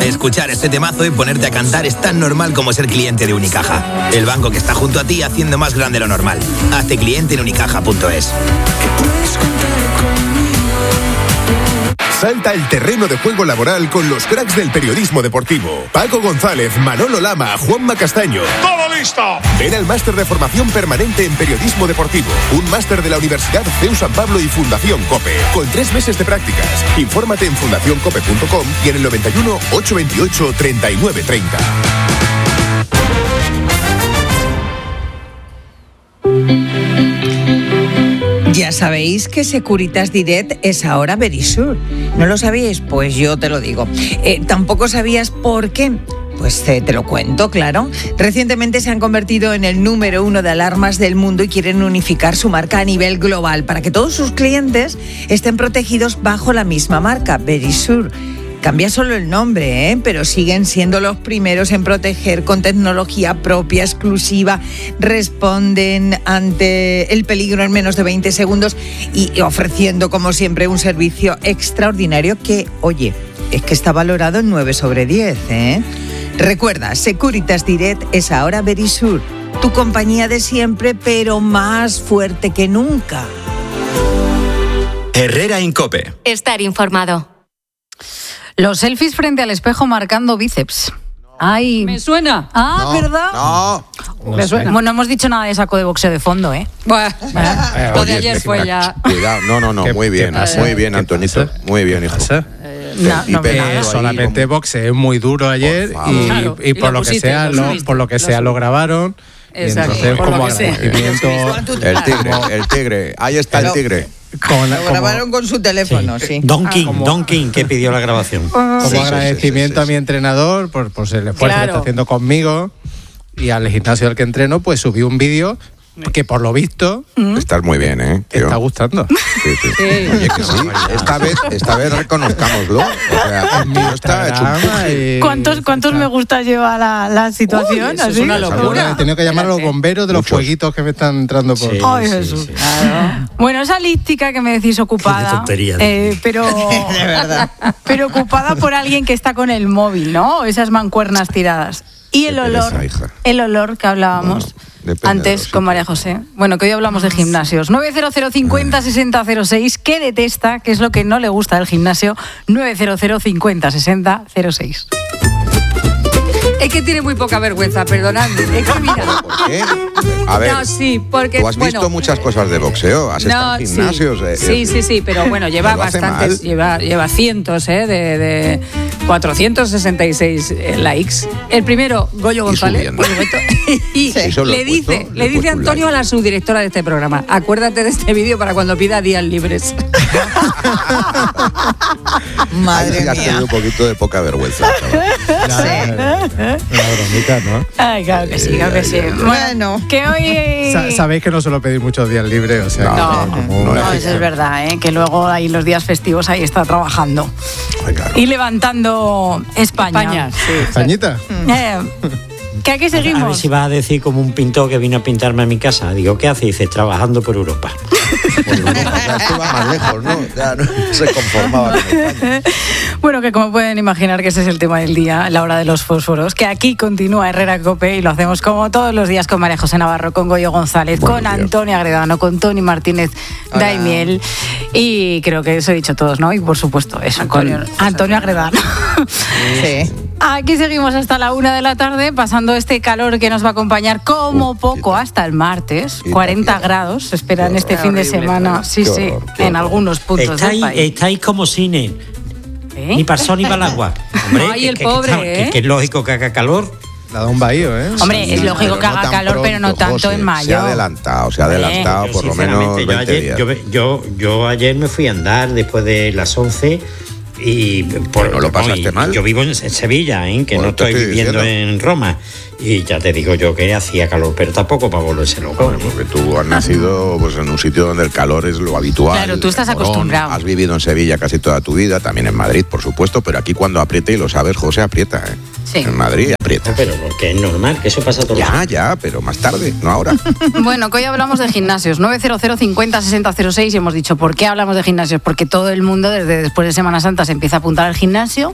Escuchar este temazo y ponerte a cantar es tan normal como ser cliente de Unicaja. El banco que está junto a ti haciendo más grande lo normal. Hazte cliente en unicaja.es. Salta al terreno de juego laboral con los cracks del periodismo deportivo. Paco González, Manolo Lama, Juanma Castaño. ¡Todo listo! Ven al máster de formación permanente en periodismo deportivo. Un máster de la Universidad CEU San Pablo y Fundación COPE. Con 3 meses de prácticas. Infórmate en fundacioncope.com y en el 91 828 3930. Ya sabéis que Securitas Direct es ahora Verisure. ¿No lo sabíais? Pues yo te lo digo. ¿Tampoco sabías por qué? Pues te lo cuento, claro. Recientemente se han convertido en el número 1 de alarmas del mundo y quieren unificar su marca a nivel global para que todos sus clientes estén protegidos bajo la misma marca, Verisure. Cambia solo el nombre, pero siguen siendo los primeros en proteger con tecnología propia, exclusiva, responden ante el peligro en menos de 20 segundos y ofreciendo, como siempre, un servicio extraordinario que, oye, es que está valorado en 9 sobre 10, Recuerda, Securitas Direct es ahora Verisure, tu compañía de siempre, pero más fuerte que nunca. Herrera en COPE. Estar informado. Los selfies frente al espejo marcando bíceps. Ay, ¿Me suena? Ah, No, ¿verdad? No. Me suena. Bueno, no hemos dicho nada de saco de boxeo de fondo, Bueno, lo de ayer fue ya. Cuidado, no, muy bien, Antonito. Muy bien, hijo. Solamente boxeo muy duro ayer y por lo que sea lo grabaron. Exacto, y entonces por como lo que sea. agradecimiento El tigre, ahí está el tigre. Lo grabaron con su teléfono, sí. Don King, que pidió la grabación. Como agradecimiento a mi entrenador por el esfuerzo que está haciendo conmigo y al gimnasio al que entreno, pues subí un vídeo que por lo visto estás muy bien, tío. Está gustando. Sí. Oye, que sí. Esta vez reconozcámoslo. O sea, el tío está hecho. ¿Cuántos me gusta lleva la situación? Uy, eso es una locura. He tenido que llamar a los bomberos de los fueguitos que me están entrando por... Ay, Jesús. Sí. Bueno, esa lística que me decís ocupada, pero de verdad, pero ocupada por alguien que está con el móvil, ¿no? Esas mancuernas tiradas. Y el olor que hablábamos antes con María José. Bueno, que hoy hablamos de gimnasios. 900 50 60 06. ¿Qué detesta? ¿Qué es lo que no le gusta del gimnasio? 900 50 60 06. Es que tiene muy poca vergüenza, perdonadme. Es que mira. ¿Por qué? A ver, no, sí, porque, tú has visto muchas cosas de boxeo, has estado en gimnasios. Sí, pero bueno, lleva bastantes, lleva cientos de 466 likes. El primero, Goyo González, por supuesto. Y le dice Antonio a la subdirectora de este programa: acuérdate de este vídeo para cuando pida días libres. Madre mía. Has tenido un poquito de poca vergüenza. Una bromita, ¿no? Ay, claro que sí, claro que sí. Bueno, que hoy... Sabéis que no suelo pedir muchos días libres, o sea... No, eso es verdad, que luego ahí los días festivos ahí está trabajando. Ay, claro. Y levantando España. Sí. ¿Españita? ¿Que aquí seguimos? A ver si vas a decir como un pintor que vino a pintarme a mi casa. Digo, ¿qué hace? Dice, trabajando por Europa. Ya esto va más lejos, ¿no? Ya no se conformaba con España. Bueno, que como pueden imaginar que ese es el tema del día, la hora de los fósforos, que aquí continúa Herrera Cope y lo hacemos como todos los días con María José Navarro, con Goyo González, con Antonio Agredano, con Tony Martínez Daimiel y creo que eso he dicho todos, ¿no? Y por supuesto eso, con Antonio Agredano. Sí. Aquí seguimos hasta la 1 de la tarde, pasando este calor que nos va a acompañar como poco hasta el martes. 40 grados se esperan este fin de semana. Sí, en algunos puntos del país. Estáis como cine. Ni para sol ni para el agua. Hombre, ay, el pobre, que es lógico que haga calor. La da un bahío, Hombre, es lógico que haga calor, pero no tanto, José, en mayo. Se ha adelantado por lo menos 20 días. Yo ayer me fui a andar después de las 11 y... ¿No lo pasaste mal? Yo vivo en Sevilla, que no estoy viviendo en Roma. Y ya te digo yo que hacía calor, pero tampoco para volverse loco. Bueno, porque tú has nacido en un sitio donde el calor es lo habitual. Claro, tú estás acostumbrado. Has vivido en Sevilla casi toda tu vida, también en Madrid, por supuesto, pero aquí cuando aprieta, y lo sabes, José, aprieta. Sí. En Madrid aprieta. Pero que es normal, que eso pasa todo el tiempo. Ya, pero más tarde, no ahora. Bueno, que hoy hablamos de gimnasios. 900 50 60 06 y hemos dicho, ¿por qué hablamos de gimnasios? Porque todo el mundo desde después de Semana Santa se empieza a apuntar al gimnasio.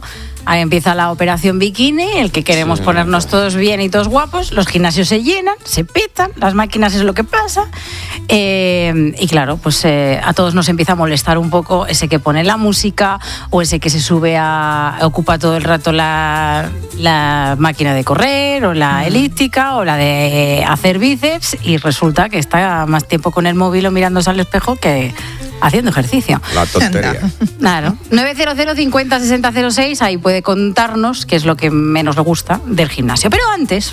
Ahí empieza la operación bikini, el que queremos ponernos todos bien y todos guapos. Los gimnasios se llenan, se petan, las máquinas es lo que pasa. Y claro, pues a todos nos empieza a molestar un poco ese que pone la música o ese que se sube ocupa todo el rato la máquina de correr o la elíptica o la de hacer bíceps y resulta que está más tiempo con el móvil o mirándose al espejo que haciendo ejercicio. La tontería. Claro. 900 50 60 06, ahí puede contarnos qué es lo que menos le gusta del gimnasio. Pero antes...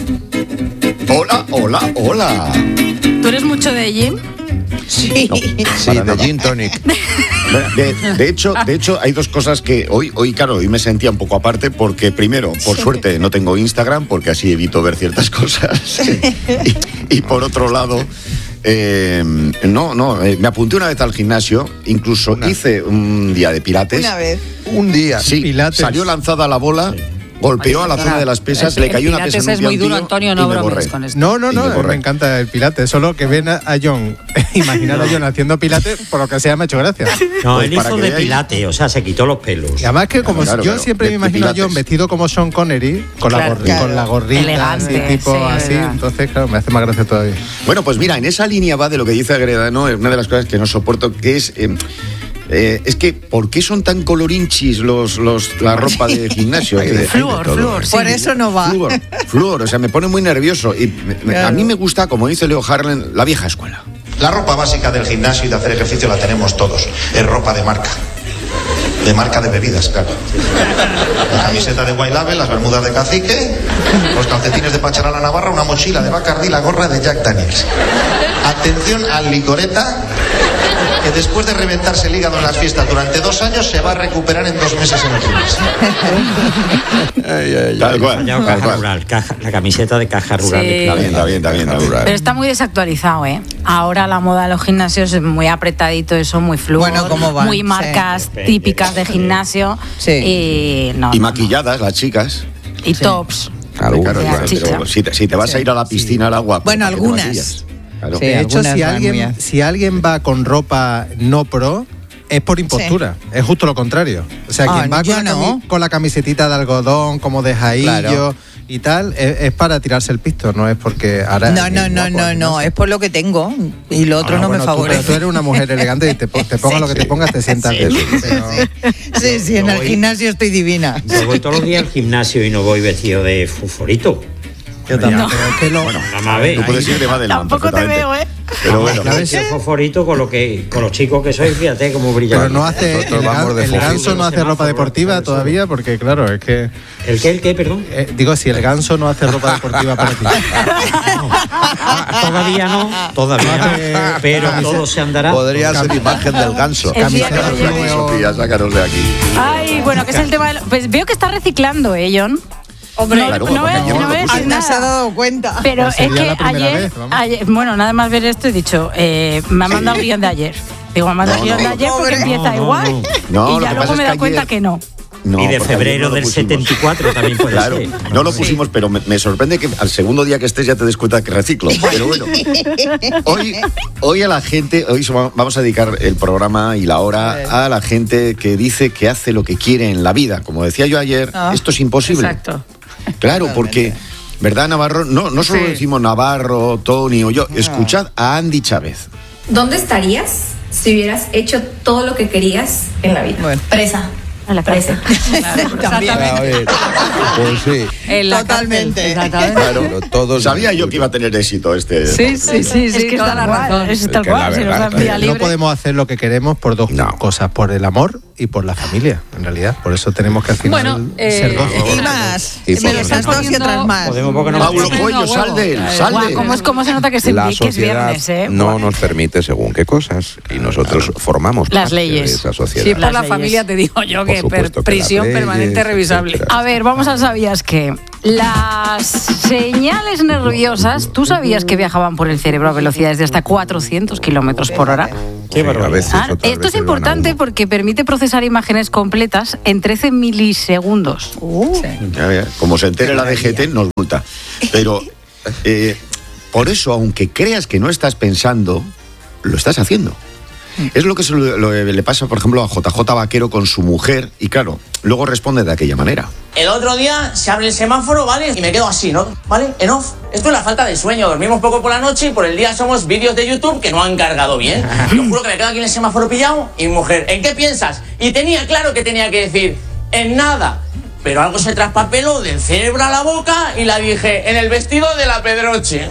Hola. ¿Tú eres mucho de gym? Sí. Sí, de gin tonic. De hecho, hay dos cosas que hoy me sentía un poco aparte porque, primero, por suerte no tengo Instagram porque así evito ver ciertas cosas. Y por otro lado... me apunté una vez al gimnasio, incluso hice un día de pilates. Una vez. Un día. Sí, Pilates. salió lanzada la bola, golpeó a la zona de las pesas, le cayó una pesa en un es muy duro, piantillo Antonio, y no me bromes borré. con esto. No, me encanta el pilates, solo que ven a John, imaginar a John haciendo pilates, por lo que sea me ha hecho gracia. No, Pues él para hizo que de veáis- pilate, o sea, se quitó los pelos. Y además que como Claro, yo claro, siempre de me imagino a John pilates. vestido como Sean Connery, con Claro, con la gorrita, elegante, así, tipo sí, así, verdad. entonces claro, me hace más gracia todavía. Bueno, pues mira, en esa línea va de lo que dice Agreda, ¿no? Una de las cosas que no soporto, que es que ¿por qué son tan colorinchis la ropa de gimnasio? Flúor, sí. Por eso no va. Flúor, o sea, me pone muy nervioso. Y a mí me gusta, como dice Leo Harlan, la vieja escuela. La ropa básica del gimnasio y de hacer ejercicio la tenemos todos. Es ropa de marca. De marca de bebidas, claro. La camiseta de White Label, las bermudas de Cacique, los calcetines de Pacharala Navarra, una mochila de Bacardi, la gorra de Jack Daniels. Atención al licoreta, que después de reventarse el hígado en las fiestas durante 2 años, se va a recuperar en 2 meses en el gimnasio. Tal cual, Ya, tal Caja cual. Rural, la camiseta de Caja Rural. Sí. de Está bien. Pero está muy desactualizado, ¿eh? Ahora la moda de los gimnasios es muy apretadito, eso, muy fluido, Bueno, ¿cómo van? muy marcas típicas de gimnasio Sí. y Y maquilladas, las chicas. y tops. Claro, Sí, claro, chicha. pero si te vas a ir a la piscina, al agua... Bueno, ¿para qué te algunas. maquillas? Claro. Sí. De hecho, algunas van muy a- si alguien va con ropa no pro, es por impostura, es justo lo contrario. O sea, quien va yo con, no. con la camisetita de algodón, como de jaillo Claro. y tal, es para tirarse el pisto, no es porque ahora... No, es por lo que tengo y lo otro no me Tú favorece. eres una mujer elegante y te pongas lo que te pongas, te sientas bien. Pero- Sí, en el gimnasio estoy divina. Yo voy todos los días al gimnasio y no voy vestido de fosforito. Yo también, pero es que Vamos a ver. Tú puedes ir de Madelán. Tampoco te veo, ¿eh? Pero bueno. Claro, Vestido fosforito con los chicos que sois, fíjate cómo brilla. Pero no hace, Nosotros vamos de el fofitos. ganso no hace ropa deportiva todavía, porque claro, es que... ¿El qué, perdón? digo, si el ganso no hace ropa deportiva para ti. Todavía no, pero todo se andará. Podría ser imagen del ganso. El día que Camiseta lo de lleve. nuevo. Sofía, sácanos de aquí. Ay, bueno, que es el tema pues veo que está reciclando, John. Hombre, Claro, no voy a porque yo no lo decir puse. Anda, se ha nada. dado cuenta. Pero Pues es sería que la primera ayer, vez, vamos. bueno, nada más ver esto he dicho, me ha mandado el guión de ayer. Digo, me ha mandado el guión de ayer porque Pobre. empieza igual. No, y lo ya que luego pasa me es da que cuenta ayer- que no. No, Y de porque ayer febrero no lo del pusimos. 74 también puede Claro, ser. no lo pusimos, pero me sorprende que al segundo día que estés ya te des cuenta que reciclo. Pero bueno, hoy a la gente, vamos a dedicar el programa y la hora a la gente que dice que hace lo que quiere en la vida. Como decía yo ayer, esto es imposible. Exacto. Claro, porque, ¿verdad, Navarro? No solo decimos Navarro, Tony o yo, escuchad a Andy Chávez. ¿Dónde estarías si hubieras hecho todo lo que querías en la vida? Bueno. Presa. En la Presa. También. A ver, pues sí. en la Totalmente. cárcel, exactamente. Claro, todos sabía yo que iba a tener éxito este. Sí, sí, Es que toda es la tal cual, razón. es tal que la cual, si nos verdad, dan vía No libre. podemos hacer lo que queremos por dos cosas, por el amor y por la familia, en realidad. Por eso tenemos que al final Bueno, ser dos. Y más. Y Pero por esas dos y otras más. Podemos porque no Paulo podemos. Coelho, sal de él, sal de él. Guau, ¿cómo se nota que, La que es sociedad viernes, eh? no Guau. nos permite según qué cosas y nosotros formamos Las parte leyes. de esa sociedad. Sí, por Las la leyes. familia te digo yo Por que supuesto que prisión las leyes, permanente revisable. etcétera. A ver, vamos al sabías que las señales nerviosas, ¿tú sabías que viajaban por el cerebro a velocidades de hasta 400 kilómetros por hora? Qué A barbaridad. veces, otras Esto es veces van a importante uno. porque permite procesar imágenes completas en 13 milisegundos. Ya, como se entere la DGT, nos multa. Pero por eso, aunque creas que no estás pensando, lo estás haciendo. Es lo que le pasa, por ejemplo, a JJ Vaquero con su mujer, y claro, luego responde de aquella manera. El otro día se abre el semáforo, ¿vale? Y me quedo así, ¿no? ¿Vale? En off. Esto es la falta de sueño. Dormimos poco por la noche y por el día somos vídeos de YouTube que no han cargado bien. Yo juro que me quedo aquí en el semáforo pillado y mi mujer, ¿en qué piensas? Y tenía claro que tenía que decir, en nada. Pero algo se traspapeló del cerebro a la boca y la dije, en el vestido de la Pedroche.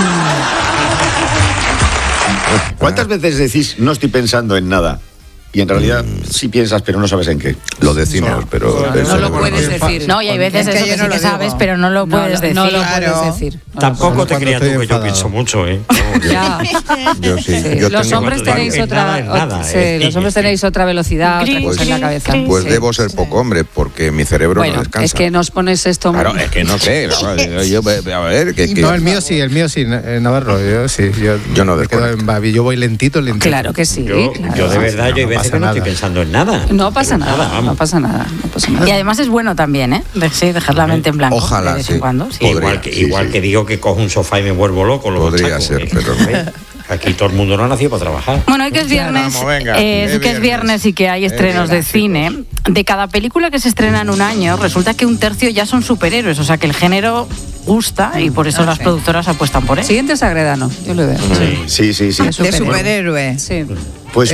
¿Cuántas veces decís, no estoy pensando en nada? Y en realidad sí piensas, pero no sabes en qué. Lo decimos, pero... No lo puedes decir. No, y hay veces eso que sí que sabes, pero no lo puedes decir. No lo puedes decir. Tampoco te creas tú que yo pienso mucho, ¿eh? Ya. Yo sí. Los hombres tenéis otra... Los hombres tenéis otra velocidad, otra cosa en la cabeza. Pues debo ser poco hombre, porque mi cerebro no descansa. Es que nos pones esto... Claro, es que no sé. Yo, a ver... No, el mío sí, Navarro. Yo sí. Yo no desconecto. Yo voy lentito. Claro que sí. Yo de verdad, yo hay veces que no estoy pensando en nada. No pasa nada. Y además es bueno también, ¿eh? Dejar la mente en blanco. Ojalá, de vez en cuando. Sí. Igual que digo que cojo un sofá y me vuelvo loco. Podría ser, pero... Aquí todo el mundo no ha nacido para trabajar. Bueno, hoy que es viernes, es viernes y que hay estrenos de cine. De cada película que se estrena en un año, resulta que un tercio ya son superhéroes. O sea que el género gusta y por eso las productoras apuestan por él. Siguiente es Agredano, yo lo veo. Sí. De superhéroe. Sí. Pues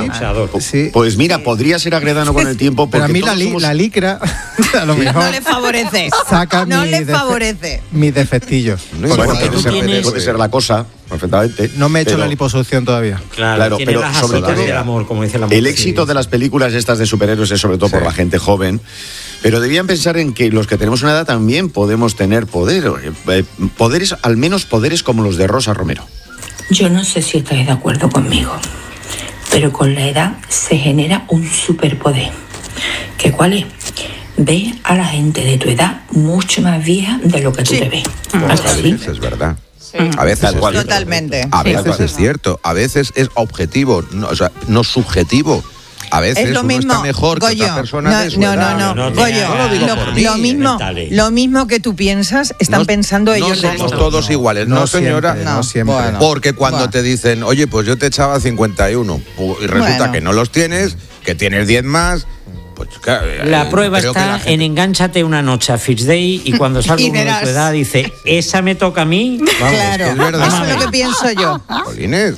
mira, podría ser Agredano con el tiempo. Pero a mí la licra a lo mejor no le favorece. Saca mis defectillos. Bueno, puede ser la cosa, perfectamente. No me he hecho la liposucción todavía. Claro, pero sobre todo el amor, como dice el éxito de las películas estas de superhéroes es sobre todo por la gente joven. Pero debían pensar en que los que tenemos una edad también podemos tener poderes, al menos poderes como los de Rosa Romero. Yo no sé si estáis de acuerdo conmigo, pero con la edad se genera un superpoder. ¿Qué cuál es? Ve a la gente de tu edad mucho más vieja de lo que tú te ves. ¿Así? Es verdad. A veces totalmente. A veces es cierto, a veces es objetivo, no subjetivo. A veces es lo mismo, uno está mejor que otra persona de su edad. No, Goyo, lo mismo que tú piensas, están pensando ellos. No somos todos iguales, ¿no, señora? No siempre. Bueno, porque cuando te dicen, oye, pues yo te echaba 51, y resulta que no los tienes, que tienes 10 más... Pues, la prueba está en engánchate una noche a Fitch Day y cuando salga uno de tu edad dice, ¿esa me toca a mí? Vamos, claro, es verdad. Eso es lo que pienso yo. Polines,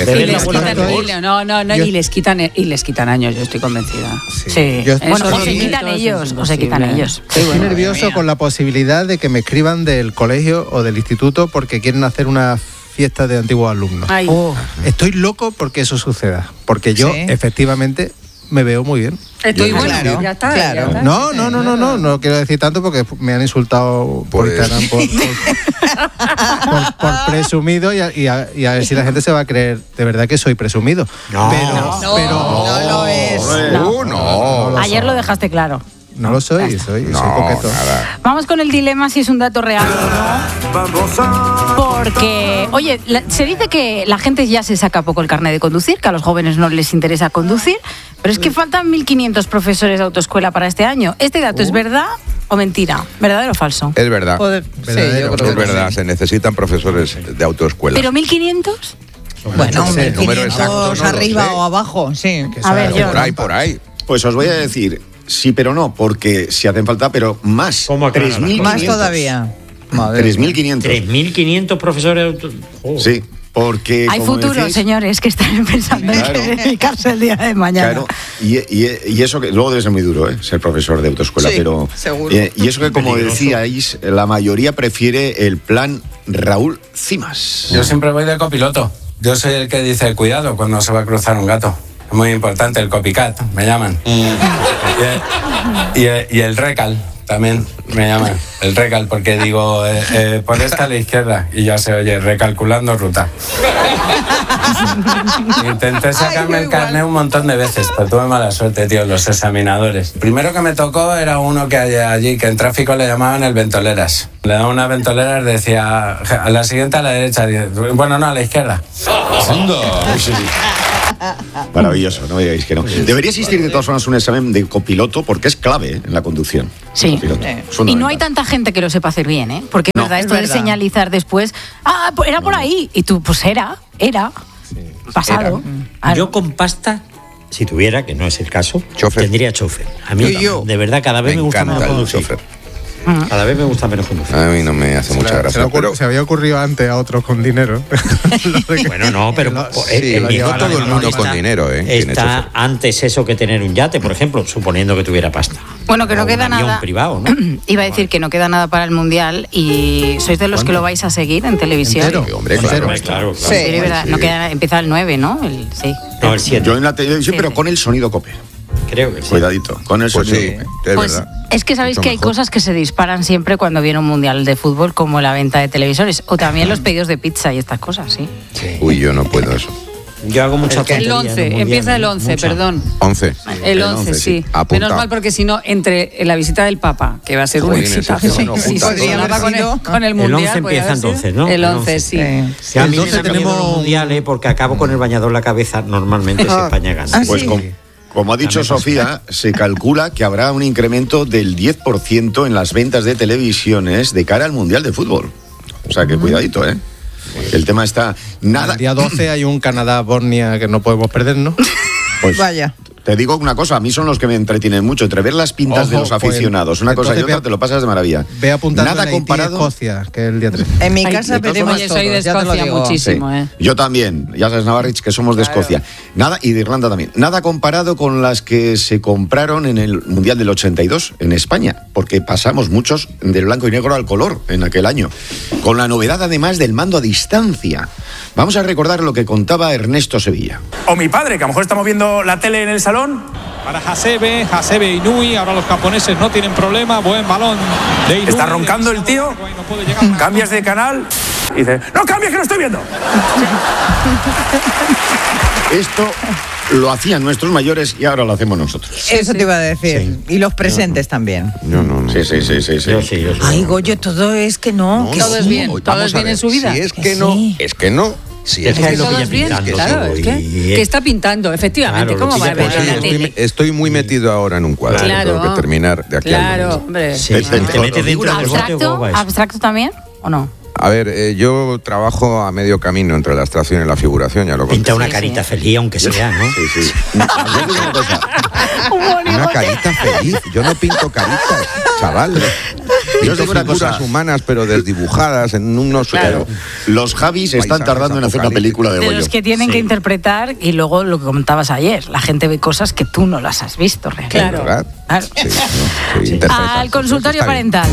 y les quitan años, yo estoy convencida. Sí. Bueno, o se quitan ellos. Estoy nervioso con la posibilidad de que me escriban del colegio o del instituto porque quieren hacer una fiesta de antiguos alumnos. Estoy loco porque eso suceda, porque yo efectivamente me veo muy bien. Estoy bueno, ya está. No quiero decir tanto porque me han insultado por Instagram por presumido y a ver si la gente se va a creer de verdad que soy presumido. No lo es. No. Ayer lo dejaste claro. No lo soy, soy coqueto. Nada. Vamos con el dilema si es un dato real o no. Porque, oye, se dice que la gente ya se saca poco el carnet de conducir, que a los jóvenes no les interesa conducir, pero es que faltan 1.500 profesores de autoescuela para este año. ¿Este dato es verdad o mentira? ¿Verdadero o falso? Es verdad. Es verdad, se necesitan profesores de autoescuela. ¿Pero 1.500? Bueno, 1.500 arriba o abajo, sí. A ver, yo. Por ahí. Pues os voy a decir... Sí, pero no, porque si hacen falta, pero más. 3.500. Más todavía. 3.500. 3.500 profesores. Sí, porque... Hay futuro, señores, que están pensando en dedicarse el día de mañana. Claro, y eso que luego debe ser muy duro, ser profesor de autoescuela, pero... seguro. Y eso que, como decíais, la mayoría prefiere el plan Raúl Cimas. Yo siempre voy de copiloto. Yo soy el que dice, cuidado cuando se va a cruzar un gato. Muy importante, el copycat, me llaman. Y el recal, también me llaman. El recal, porque digo, por esta a la izquierda. Y ya se oye, recalculando ruta. Intenté sacarme el carnet un montón de veces, pero tuve mala suerte, tío, los examinadores. Primero que me tocó era uno que hay allí, que en tráfico le llamaban el ventoleras. Le daba una ventolera y decía, a la siguiente a la derecha. Bueno, no, a la izquierda. Maravilloso, no me digáis que no. Debería existir de todas formas un examen de copiloto porque es clave en la conducción. Sí. Y no hay tanta gente que lo sepa hacer bien, ¿eh? Porque es verdad, esto de señalizar después, era por ahí. Y tú, pues era. pasado. Yo con pasta, si tuviera, que no es el caso, tendría chofer. A mí, de verdad, cada vez me gusta más el chofer. Cada vez me gusta menos conducir. A mí no me hace mucha gracia. Se había ocurrido antes a otros con dinero. Bueno, no, pero no todo el mundo con dinero, Está antes eso que tener un yate, por ejemplo, suponiendo que tuviera pasta. Bueno, que no queda nada. Privado, ¿no? Iba a decir que no queda nada para el Mundial y sois de los que lo vais a seguir en televisión. Hombre, claro. Sí, verdad. No queda, empieza el 9, ¿no? Sí. No, el 7. Yo en la televisión, pero con el sonido COPE. Creo que sí. Cuidadito, con el sonido. Sí, es verdad. Es que sabéis que hay cosas que se disparan siempre cuando viene un mundial de fútbol, como la venta de televisores o también los pedidos de pizza y estas cosas, ¿sí? Uy, yo no puedo eso. Yo hago muchas tonterías. El 11, empieza el 11, perdón. 11. El 11, sí. Menos mal, porque si no, entre la visita del Papa, que va a ser un éxito. Si sonaba con el Mundial. El 11 empieza entonces, ¿no? El 11, sí. Si a mí me tenemos el Mundial, porque acabo con el bañador en la cabeza, normalmente si España gana. Pues como ha dicho Sofía, se calcula que habrá un incremento del 10% en las ventas de televisiones de cara al Mundial de Fútbol. O sea que cuidadito, ¿eh? El tema está... El día 12 hay un Canadá-Bosnia que no podemos perder, ¿no? Pues vaya. Te digo una cosa, a mí son los que me entretienen mucho, entre ver las pintas de los aficionados, una cosa y otra, te lo pasas de maravilla. Ve apuntando nada comparado. Escocia, que es el día 13. En mi casa veremos todos. Soy de Escocia muchísimo, sí. Yo también, ya sabes, Navarrich, que somos de Escocia. Nada, y de Irlanda también. Nada comparado con las que se compraron en el Mundial del 82 en España, porque pasamos muchos del blanco y negro al color en aquel año. Con la novedad, además, del mando a distancia. Vamos a recordar lo que contaba Ernesto Sevilla. O mi padre, que a lo mejor estamos viendo la tele en el salón. Para Hasebe Inui, ahora los japoneses no tienen problema, buen balón de Inui. Está roncando el tío, cambias de canal y dice, no cambies que lo estoy viendo. Esto lo hacían nuestros mayores y ahora lo hacemos nosotros. Eso te iba a decir. Sí. Y los presentes también. No. Sí. Yo Ay, Goyo, todo es que no. Que todo es bien. Todo es bien en su vida. Si es que no, es que no. Sí, es que todo es bien, claro, es que está pintando, efectivamente. Claro, ¿Cómo va a ver la tele? Estoy muy metido ahora en un cuadro. Tengo que terminar de aquí al lunes. Hombre. Sí, te metes dentro del ¿Abstracto también o no? A ver, yo trabajo a medio camino entre la abstracción y la figuración, ya lo conté. Pinta una carita feliz, aunque sea, ¿no? Sí. Una carita feliz. Yo no pinto caritas, chaval. Yo tengo figuras humanas, pero desdibujadas en unos... Claro. Los Javis están tardando en hacer una película de Goyo. De los que tienen que interpretar, y luego lo que comentabas ayer, la gente ve cosas que tú no las has visto realmente. Claro. ¿Verdad? Sí. Al consultorio parental.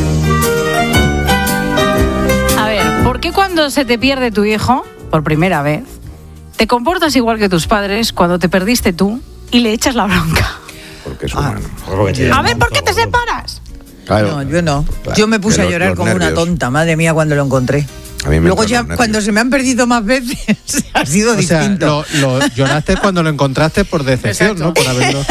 A ver, ¿por qué cuando se te pierde tu hijo, por primera vez, te comportas igual que tus padres cuando te perdiste tú y le echas la bronca? Porque es humano. A ver, ¿por qué te separas? Claro. No, yo no. Claro. Yo me puse a llorar como una tonta, madre mía, cuando lo encontré. Luego ya, cuando se me han perdido más veces, ha sido distinto. Lo lloraste cuando lo encontraste por decepción, ¿no? Por haberlo...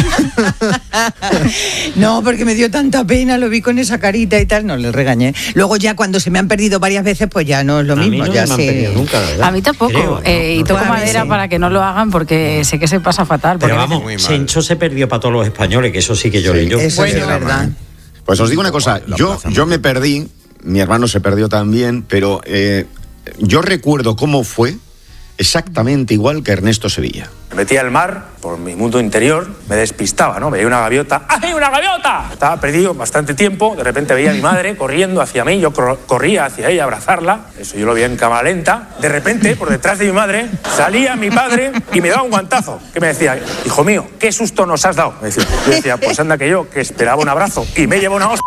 No, porque me dio tanta pena, lo vi con esa carita y tal, no le regañé. Luego ya cuando se me han perdido varias veces, pues ya no es lo mismo. No ya me han perdido nunca, ¿verdad? A mí tampoco. Creo, y toco madera para que no lo hagan porque sé que se pasa fatal. Pero vamos, Sencho se perdió para todos los españoles, que eso sí que lloré yo. Eso es verdad. Pues os digo una cosa, yo me perdí, mi hermano se perdió también, pero yo recuerdo cómo fue exactamente igual que Ernesto Sevilla. Me metía al mar, por mi mundo interior, me despistaba, ¿no? Veía una gaviota. ¡Ay, una gaviota! Estaba perdido bastante tiempo, de repente veía a mi madre corriendo hacia mí, yo corría hacia ella a abrazarla, eso yo lo veía en cámara lenta. De repente, por detrás de mi madre, salía mi padre y me daba un guantazo, que me decía, hijo mío, ¿qué susto nos has dado? Me decía. Yo decía, pues anda que yo, que esperaba un abrazo y me llevo una hostia.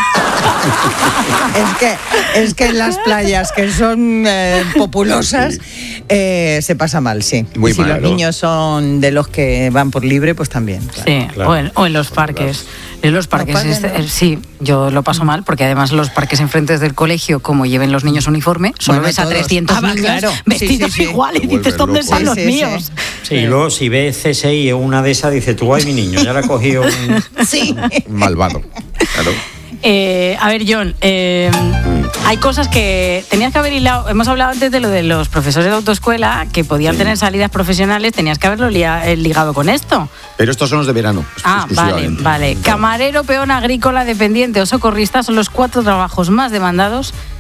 Es que en las playas que son populosas se pasa mal, sí. Muy y si mal, los niños son de los que van por libre, pues también. Claro. Sí, claro. O en los parques. En los parques, sí, yo lo paso mal, porque además los parques enfrente del colegio, como lleven los niños uniforme, solo ves a 300 niños vestidos igual y dices, ¿dónde están los míos? Sí, y luego si ves CSI en una de esas, dices, tú, ay, mi niño, ya la ha cogido un malvado. Claro. A ver, John, hay cosas que tenías que haber hilado. Hemos hablado antes de lo de los profesores de autoescuela que podían tener salidas profesionales. Tenías que haberlo ligado con esto. Pero estos son los de verano. Vale. Camarero, peón agrícola, dependiente o socorrista son los 4 trabajos más demandados